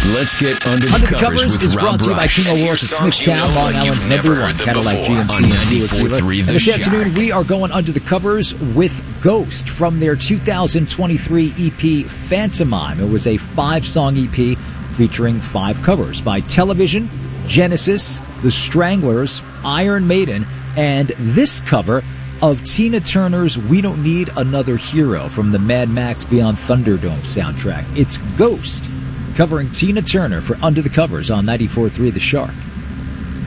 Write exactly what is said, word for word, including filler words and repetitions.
Let's get under, Under the, the covers, Covers with is Rob brought to you by Brush. King O'Rourke of Smithtown, Long Island's number one Cadillac G M C and Buick dealer. And this afternoon, we are going under the covers with Ghost from their two thousand twenty-three E P Phantomime. It was a five-song E P featuring five covers by Television, Genesis, The Stranglers, Iron Maiden, and this cover of Tina Turner's We Don't Need Another Hero from the Mad Max Beyond Thunderdome soundtrack. It's Ghost, covering Tina Turner for Under the Covers on ninety-four point three The Shark.